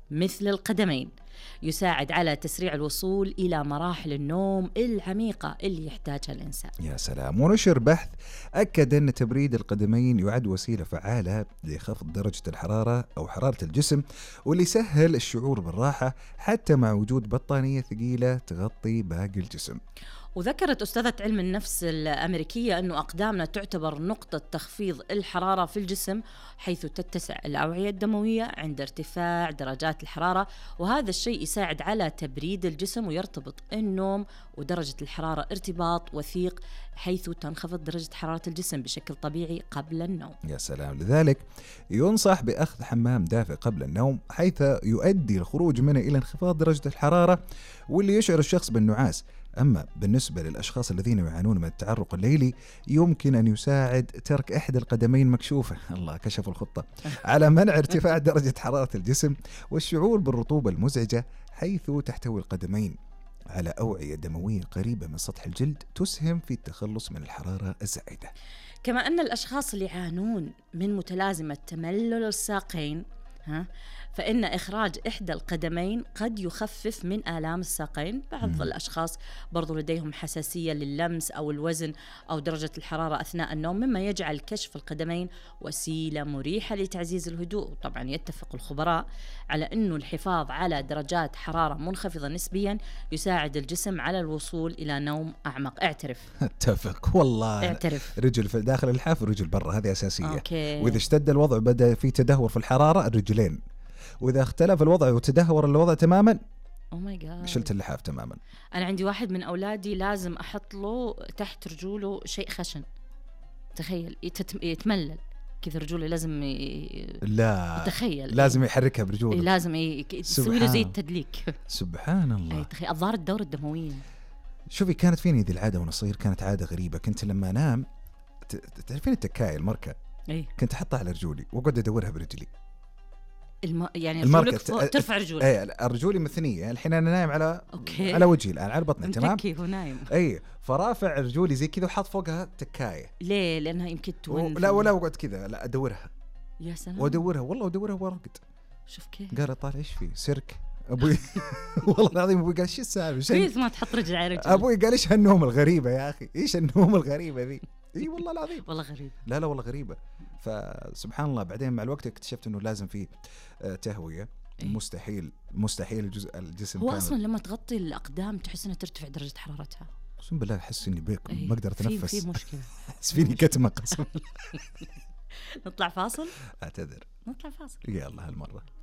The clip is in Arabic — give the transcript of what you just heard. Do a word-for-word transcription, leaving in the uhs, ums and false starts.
مثل القدمين، يساعد على تسريع الوصول إلى مراحل النوم العميقة اللي يحتاجها الإنسان. يا سلام. ونشر بحث أكد أن تبريد القدمين يعد وسيلة فعالة لخفض درجة الحرارة أو حرارة الجسم، واللي يسهل الشعور بالراحة حتى مع وجود بطانية ثقيلة تغطي باقي الجسم. وذكرت أستاذة علم النفس الأمريكية أنه أقدامنا تعتبر نقطة تخفيض الحرارة في الجسم، حيث تتسع الأوعية الدموية عند ارتفاع درجات الحرارة، وهذا الشيء يساعد على تبريد الجسم، ويرتبط النوم ودرجة الحرارة ارتباط وثيق، حيث تنخفض درجة حرارة الجسم بشكل طبيعي قبل النوم. يا سلام. لذلك ينصح بأخذ حمام دافئ قبل النوم، حيث يؤدي الخروج منه إلى انخفاض درجة الحرارة واللي يشعر الشخص بالنعاس. أما بالنسبة للأشخاص الذين يعانون من التعرق الليلي، يمكن أن يساعد ترك إحدى القدمين مكشوفة، الله كشف الخطة، على منع ارتفاع درجة حرارة الجسم والشعور بالرطوبة المزعجة، حيث تحتوي القدمين على أوعية دموية قريبة من سطح الجلد تسهم في التخلص من الحرارة الزائدة. كما أن الأشخاص اللي يعانون من متلازمة تملل الساقين ها فإن إخراج إحدى القدمين قد يخفف من آلام الساقين. بعض م. الأشخاص برضو لديهم حساسية لللمس أو الوزن أو درجة الحرارة أثناء النوم، مما يجعل كشف القدمين وسيلة مريحة لتعزيز الهدوء. طبعا يتفق الخبراء على أنه الحفاظ على درجات حرارة منخفضة نسبيا يساعد الجسم على الوصول إلى نوم أعمق. اعترف. اتفق والله. اعترف. رجل في داخل الحاف ورجل برا، هذه أساسية. أوكي. وإذا اشتد الوضع بدأ في تدهور في الحرارة الرجلين، وإذا اختلف الوضع وتدهور الوضع تماما أوه ماي جاد شلت اللحاف تماما. أنا عندي واحد من أولادي لازم أحط له تحت رجوله شيء خشن، تخيل يتملل كذا رجوله لازم ي... لا تخيل لازم يحركها برجوله، لازم يسوي له زي التدليك. سبحان الله. تخيل أضرار الدورة الدموية. شوفي كانت فيني ذي العادة وأنا صغير، كانت عادة غريبة. كنت لما أنام تعرفين التكاية المركة، أيه؟ كنت أحطها على رجولي وأقعد أدورها برجلي. الم... يعني رجولك فوق ترفع رجولك. اي رجولي مثنيه. الحين انا نايم على أوكي. على وجهي الان على بطني، تمام، متكي هو نايم. اي فرافع رجولي زي كذا وحاط فوقها تكايه. ليه؟ لانها يمكن تون. لا ولا اقعد كذا، لا ادورها. يا سلام. وادورها والله ادورها وارقد. شوف كيف قال طالع ايش في سيرك ابوي. والله العظيم ابوي قال شو السالفه؟ كيف ما تحط رجل على رجل؟ ابوي قال ايش هالنوم الغريبه يا اخي، ايش النوم الغريبه ذي؟ اي والله العظيم والله غريب. لا لا والله غريبه. فسبحان الله بعدين مع الوقت اكتشفت انه لازم في تهويه. إيه؟ مستحيل مستحيل الجزء الجسم هو اصلا لما تغطي الاقدام تحس انها ترتفع درجه حرارتها. اقسم بالله احس اني بيك إيه؟ ما اقدر اتنفس. في في مشكله. احس فيني كتمه قسم. نطلع فاصل. اعتذر. نطلع فاصل يلا هالمره.